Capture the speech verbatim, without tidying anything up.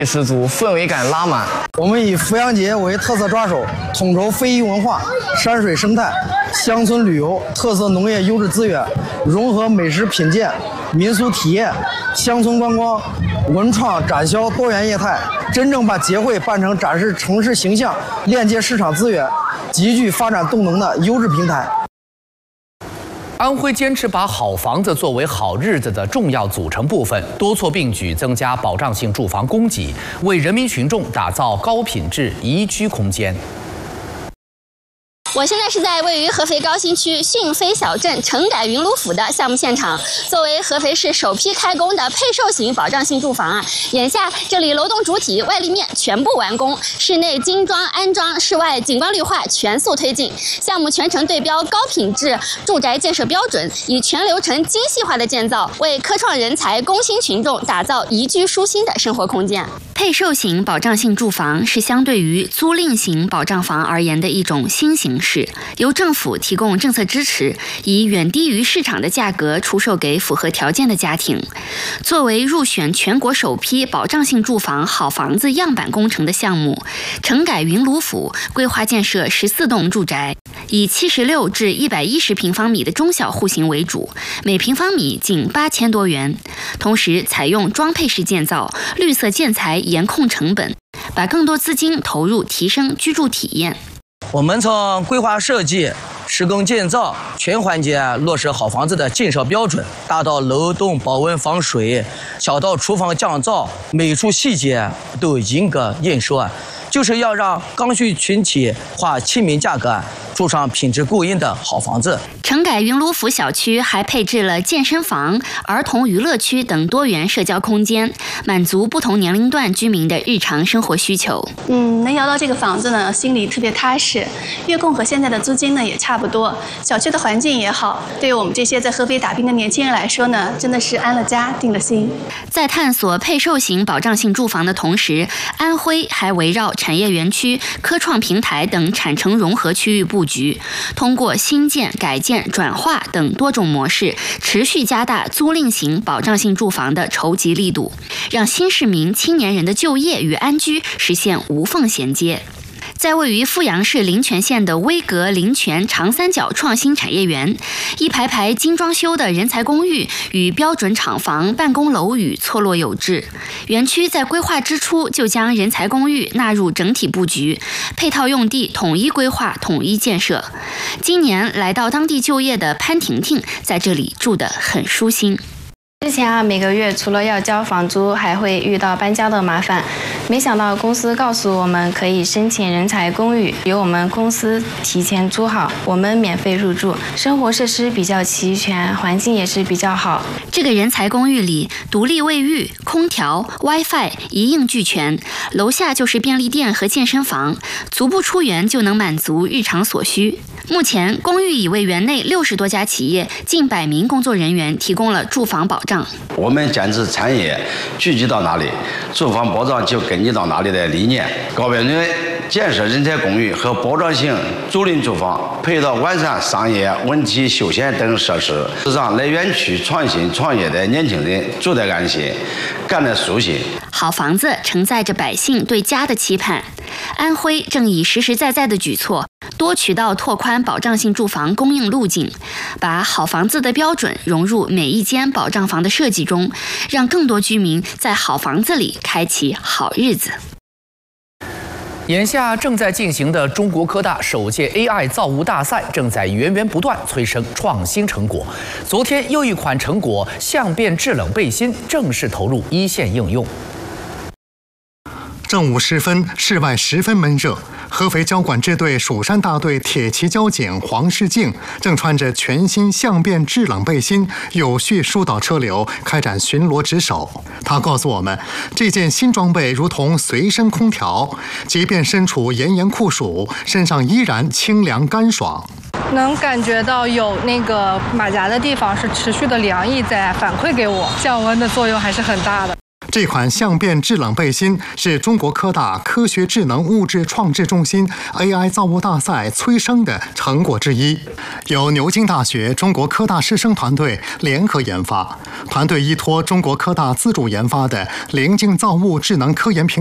十足，氛围感拉满。 我们以阜阳节为特色抓手，统筹非遗文化、山水生态、乡村旅游、特色农业优质资源，融合美食品鉴、民俗体验、乡村观光、文创展销多元业态，真正把节会办成展示城市形象、链接市场资源、极具发展动能的优质平台。 安徽坚持把好房子作为好日子的重要组成部分，多措并举增加保障性住房供给，为人民群众打造高品质宜居空间。 我现在是在位于合肥高新区讯飞小镇城改云卢府的项目现场。作为合肥市首批开工的配售型保障性住房啊，眼下这里楼栋主体、外立面全部完工，室内精装安装，室外景观绿化全速推进。项目全程对标高品质住宅建设标准，以全流程精细化的建造，为科创人才、工薪群众打造宜居舒心的生活空间。配售型保障性住房是相对于租赁型保障房而言的一种新形式，由政府提供政策支持，以远低于市场的价格出售给符合条件的家庭。作为入选全国首批保障性住房好房子样板工程的项目，城改云卢府规划建设十四栋住宅，以七十六至一百一十平方米的中小户型为主，每平方米仅八千多元。同时采用装配式建造，绿色建材严控成本，把更多资金投入提升居住体验。 我们从规划设计、施工建造全环节落实好房子的建设标准，大到楼栋保温防水，小到厨房降噪，每处细节都严格验收，就是要让刚需群体花亲民价格住上品质过硬的好房子。 城改云卢府小区还配置了健身房、儿童娱乐区等多元社交空间，满足不同年龄段居民的日常生活需求。 嗯，能摇到这个房子呢，心里特别踏实。月供和现在的租金呢也差不多，小区的环境也好，对于我们这些在合肥打拼的年轻人来说呢，真的是安了家，定了心。 在探索配售型保障性住房的同时，安徽还围绕产业园区、科创平台等产城融合区域布局，通过新建、改建、转化等多种模式，持续加大租赁型保障性住房的筹集力度，让新市民、青年人的就业与安居实现无缝衔接。在位于阜阳市临泉县的威格临泉长三角创新产业园，一排排精装修的人才公寓与标准厂房、办公楼宇错落有致。园区在规划之初就将人才公寓纳入整体布局，配套用地统一规划、统一建设。今年来到当地就业的潘婷婷，在这里住得很舒心。 之前啊，每个月除了要交房租，还会遇到搬家的麻烦。没想到公司告诉我们可以申请人才公寓，由我们公司提前租好，我们免费入住，生活设施比较齐全，环境也是比较好。 这个人才公寓里，独立卫浴、空调、WiFi 一应俱全，楼下就是便利店和健身房，足不出园就能满足日常所需。目前，公寓已为园内六十多家企业、近百名工作人员提供了住房保障。 我们坚持产业聚集到哪里，住房保障就跟进到哪里的理念，高标准建设人才公寓和保障性租赁住房，配套完善商业、文体、休闲等设施，让来园区创新创业的年轻人住得安心，干得舒心。 好房子承载着百姓对家的期盼。安徽正以实实在在的举措，多渠道拓宽保障性住房供应路径，把好房子的标准融入每一间保障房的设计中，让更多居民在好房子里开启好日子。 眼下正在进行的中国科大首届 A I 造物大赛正在源源不断催生创新成果。昨天又一款成果相变制冷背心正式投入一线应用。 正午时分，室外十分闷热。合肥交管支队蜀山大队铁骑交警黄世静正穿着全新相变制冷背心，有序疏导车流，开展巡逻值守。他告诉我们，这件新装备如同随身空调，即便身处炎炎酷暑，身上依然清凉干爽。 能感觉到有那个马甲的地方是持续的凉意在反馈给我，降温的作用还是很大的。 这款相变制冷背心是中国科大科学智能物质创制中心 A I 造物大赛催生的成果之一，由牛津大学、中国科大师生团队联合研发。团队依托中国科大自主研发的棱镜造物智能科研平